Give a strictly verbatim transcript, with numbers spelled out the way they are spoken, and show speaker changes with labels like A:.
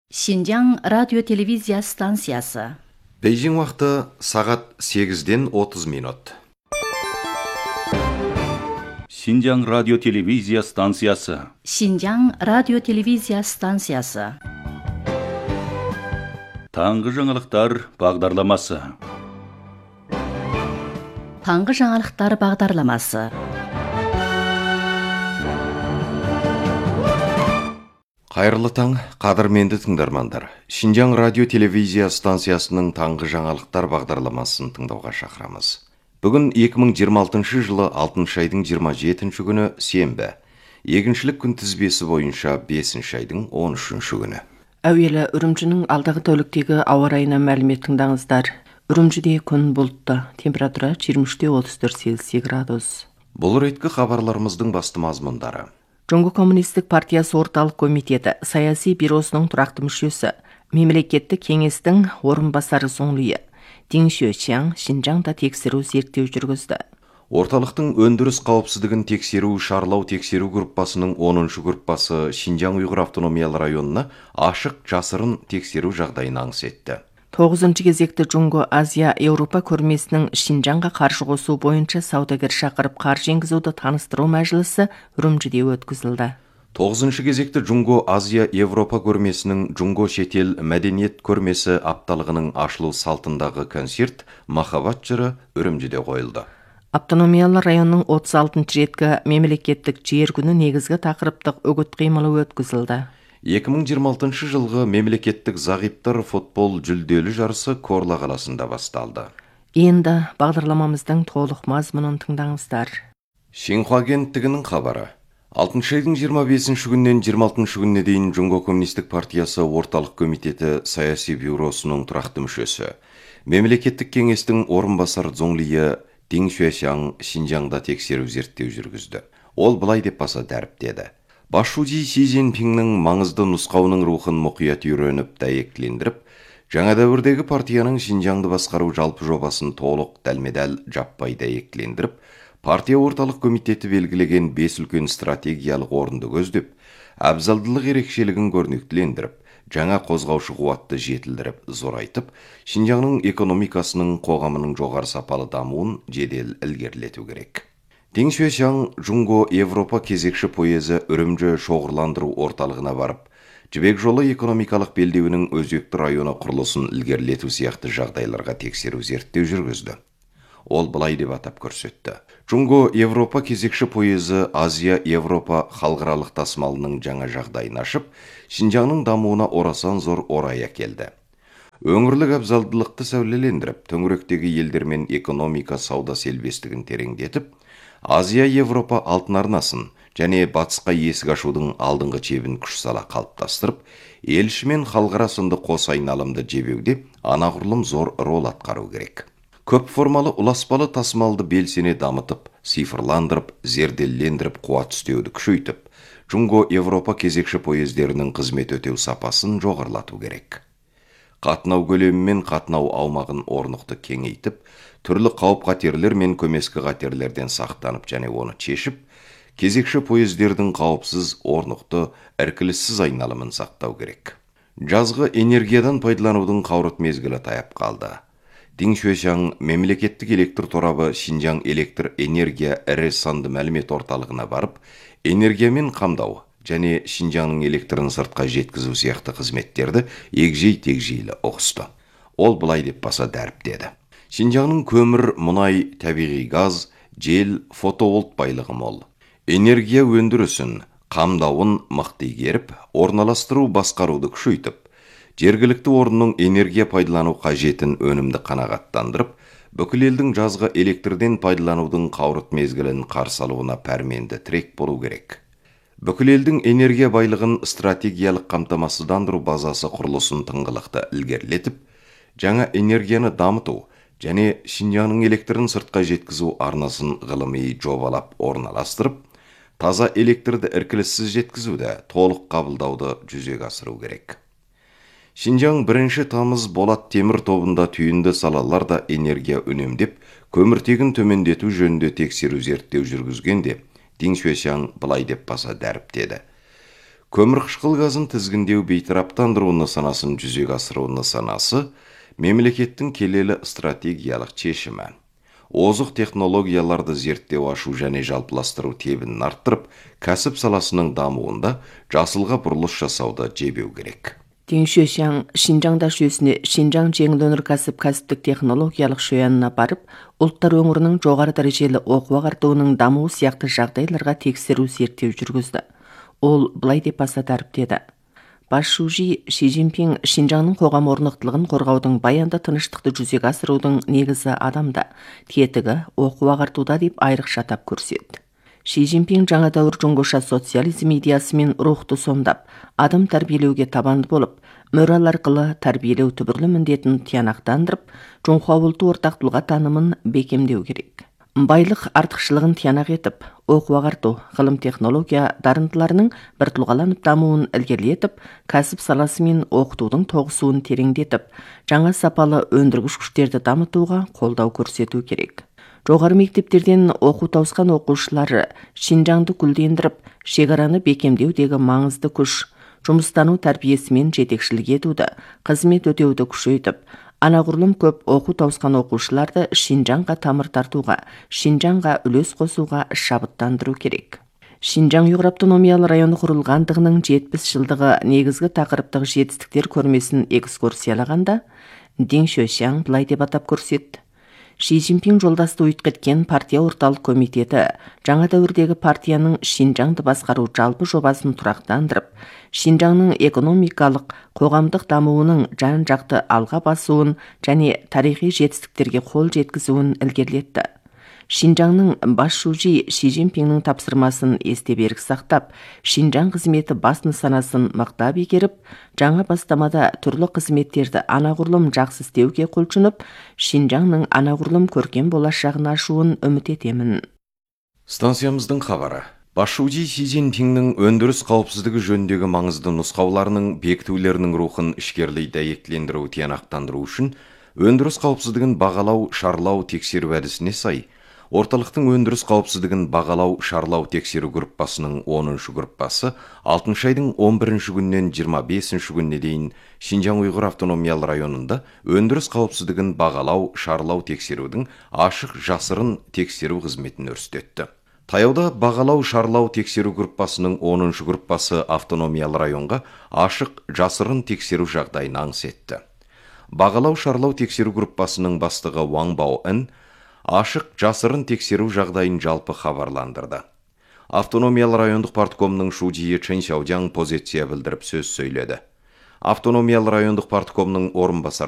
A: Шинжаң радио-телевизия станциясы.
B: Бейжің уақыты сағат сегізден отыз минут.
C: Шинжаң радио-телевизия станциясы.
A: Шинжаң радио-телевизия станциясы.
C: Таңғы жаңалықтар бағдарламасы.
A: Таңғы жаңалықтар бағдарламасы.
B: Қайырлы таң, қадірменді тыңдармандар. Шинжаң радио-телевизия станциясының таңғы жаңалықтар бағдарламасын тыңдауға шақырамыз. Бүгін екі мың жиырма алтыншы жылы алтыншы айдың жиырма жетінші күні сенбі. Егіншілік күнтізбесі бойынша бесінші айдың он үшінші күні.
D: Әуелі үрімжінің алдағы тәуліктегі ауа райына мәлімет тыңдаңыздар. Үрімжіде күн бұлтты, температура жиырма үште отыз төрт Цельсий градус.
B: Бұл реткі хабарларымыздың басты мазмұндары.
D: Жоңго коммунистік партиясы орталық комитеті саяси бюросының тұрақты мүшесі, мемлекеттік кеңестің орынбасары Зоңлийі, Дин Xuexiang Шинжаңда тексеру зерттеу жүргізді.
B: Орталықтың өндіріс қауіпсіздігін тексеру шарлау тексеру группасының оныншы группасы Шинжаң Уйғыр автономиялы районына ашық жасырын тексеру жағдайын аңыс етті.
D: тоғызыншы кезекті Жоңго Азия Еуропа көрмесінің Шинжаңға қаржы қосу бойынша саудагер шақырып қаржы енгізуді таныстыру мәжілісі Үрімжіде өткізілді.
B: тоғызыншы кезекті Жоңго Азия Еуропа көрмесінің Жоңго шетел мәдениет көрмесі апталығының ашылу салтындағы концерт «Махаббат жыры» Үрімжіде қойылды.
D: Автономиялы районның отыз алтыншы реткі мемлекеттік жер күні негізгі тақырыптық үгіт қимылы өткізілді.
B: екі мың жиырма алтыншы жылғы мемлекеттік зағиптар футбол жүлделі жарысы Корла қаласында басталды.
D: Енді бағдарламамыздың толық мазмұнын тыңдаңыздар.
B: Шинхуа агенттігінің хабары. алтыншы айдың жиырма бесінші күннен жиырма алтыншы күніне дейін Жоңго коммунистік партиясы орталық комитеті саяси бюросының тұрақты мүшесі, мемлекеттік кеңестің орынбасары Зоңлийі Дин Xuexiang Шинжаңда тексеру зерттеу жүргізді. Ол былай деп баса дәріптеді. Басшысы Си Цзиньпиннің маңызды нұсқауының рухын мұқият үйреніп дәйектілендіріп, жаңа дәуірдегі партияның Шинжаңды басқару жалпы жобасын толық дәлме-дәл жаппай дәйектілендіріп, партия орталық комитеті белгілеген бес үлкен стратегиялық орынды көздеп, әбзалдылық ерекшелігін көрнектілендіріп, жаңа қозғаушы қуатты жетілдіріп, зорайтып, Шинжаңның экономикасының қоғамының жоғары сапалы дамуын жедел ілгерілету керек. Дин Xuexiang Жоңго Европа кезекші пойызы Үрімжі шоғырландыру орталығына барып, жібек жолы экономикалық белдеуінің өзекті районы құрылысын ілгерілету сияқты жағдайларға тексеру зерттеу жүргізді. Ол былай деп атап көрсетті. Жоңго Европа кезекші пойызы Азия Европа халықаралық тасымалының жаңа жағдайын ашып, Шинжаңның дамуына орасан зор орай әкелді. Өңірлік абзалдылықты сәулелендіріп, төңіректегі елдермен экономика сауда селбестігін тереңдетіп, Азия Европа алтын арнасын және батысқа есік ашудың алдыңғы чебін күш сала қалыптастырып, елші мен халықара сынды қос айналымды жебеуде анағұрлым зор рол атқару керек. Көп формалы ұласпалы тасымалды белсене дамытып, цифрландырып, зерделлендіріп, қуат үстеуді күшейтіп, Жоңго Европа кезекші пойыздерінің қызмет өтеу сапасын жоғарылату керек. Қатынау көлемі мен қатынау аумағын орнықты кеңейтіп, түрлі қауіп қатерлер мен көмескі қатерлерден сақтанып және оны чешіп, кезекші пойыздердің қауіпсіз, орнықты, іркіліссіз айналымын сақтау керек. Жазғы энергиядан пайдаланудың қауырт мезгілі таяп қалды. Дин Xuexiang мемлекеттік электр торабы Шинжаң электр энергия ірі санды мәлімет орталығына барып, энергиямен қамдау және Шинжаңның электрін сыртқа жеткізу сияқты қызметтерді егжей-тегжейлі ұғысты. Ол былай деп баса дәріптеді. Шинжаңның көмір, мұнай, табиғи газ, жел, фотоволт байлығы мол. Энергия өндірісін, қамдауын мықты игеріп, орналастыру басқаруды күшейтіп, жергілікті орынның энергия пайдалану қажетін өнімді қанағаттандырып, бүкіл елдің жазғы электрден пайдаланудың қауырт мезгілін қарсы алуына пәрменді тірек болу керек. Бүкіл елдің энергия байлығын стратегиялық қамтамасыздандыру базасы құрылысын тыңғылықты ілгерілетіп, жаңа энергияны дамыту және Шинжаңның электрін сыртқа жеткізу арнасын ғылыми жобалап орналастырып, таза электрді іркіліссіз жеткізуді, толық қабылдауды жүзеге асыру керек. Шинжаң бірінші тамыз болат темір тобында түйінді салаларда энергия үнемдеп, көміртегін төмендету жөнінде тексеру зерттеу жүргізгенде, Дин Xuexiang былай деп баса дәріптеді. көмірқышқыл газын тізгіндеу бейтараптандыру нысанасын жүзеге асыру нысанасы мемлекеттің келелі стратегиялық шешімі. Озық технологияларды зерттеу ашу және жалпыластыру тебінін арттырып, кәсіп саласының дамуында жасылға бұрылыс жасауды жебеу керек.
D: Теңшөшяң Шинжаңда жүйесіне Шинжаң жеңіл өнеркәсіп кәсіптік технологиялық шөянына барып, ұлттар өңірінің жоғары дәрежелі оқу ағартуының дамуы сияқты жағдайларға тексеру зерттеу жүргізді. Ол былай деп баса дәріптеді. Басшужи Ши Цзиньпин Шинжаңның қоғам орнықтылығын қорғаудың баянды тыныштықты жүзеге асырудың негізі адамда, тетігі оқу ағартуда деп айрықша атап көрсетті. Ши Цзиньпин жаңа дәуір жоңғоша социализм идеясымен рухты сомдап, адам тәрбиелеуге табанды болып, мораль арқылы тәрбиелеу түбірлі міндетін тиянақтандырып, жоңхуа ұлты ортақ тұлға танымын бекемдеу керек. Байлық артықшылығын тиянақ етіп, оқу ағарту, ғылым технология дарындыларының бір тұлғаланып дамуын ілгерілетіп, кәсіп саласы мен оқытудың тоғысуын тереңдетіп, жаңа сапалы өндіргіш күштерді дамытуға қолдау көрсету керек. Жоғары мектептерден оқу тауысқан оқушылары Шинжаңды гүлдендіріп, шекараны бекемдеудегі маңызды күш, жұмыстану тәрбиесімен жетекшілік етуді, қызмет өтеуді күшейтіп, анағұрлым көп оқу тауысқан оқушыларды Шинжаңға тамыр тартуға, Шинжаңға үлес қосуға шабыттандыру керек. Шинжаң ұйғыр автономиялы районы құрылғандығының жетпіс жылдығы негізгі тақырыптық жетістіктер көрмесін экскурсиялағанда, Дин Шөшяң былай деп атап көрсетті. Ши Цзиньпин жолдасты ұйытқыткен партия орталық комитеті жаңа дәуірдегі партияның Шинжаңды басқару жалпы жобасын тұрақтандырып, Шинжаңның экономикалық, қоғамдық дамуының жан-жақты алға басуын және тарихи жетістіктерге қол жеткізуін ілгерілетті. Шинжаңның басшужи Ши Цзиньпиннің тапсырмасын есте берік сақтап, Шинжаң қызметі бас нысанасын мақтап игеріп, жаңа бастамада түрлі қызметтерді анағұрлым жақсы істеуге құлшынып, Шинжаңның анағұрлым көркем болашағын ашуын үміт етемін.
B: Станциямыздың хабары. Басшужи Ши Цзиньпиннің өндіріс қауіпсіздігі жөніндегі маңызды нұсқауларының бекітулерінің рухын ішкерлей дәйектілендіру тиянақтандыру үшін өндіріс қауіпсіздігін бағалау, шарлау, тексеру әдісіне сай, орталықтың өндіріс қауіпсіздігін бағалау, шарлау, тексеру группасының оныншы группасы алтыншы айдың он бірінші күннен жиырма бесінші күніне дейін Шинжаң ұйғыр автономиялы районында өндіріс қауіпсіздігін бағалау, шарлау, тексерудің ашық жасырын тексеру қызметін өрістетті. Таяуда бағалау, шарлау, тексеру группасының оныншы группасы автономиялы районға ашық жасырын тексеру жағдайын аңыс етті. Бағалау, шарлау, тексеру группасының бастығы Ваң Бао Ін ашық жасырын тексеру жағдайын жалпы хабарландырды. Автономиялы райондық парткомның шудиі Чэн Сяодяң позиция білдіріп сөз сөйледі. Автономиялы райондық парткомның орынбасар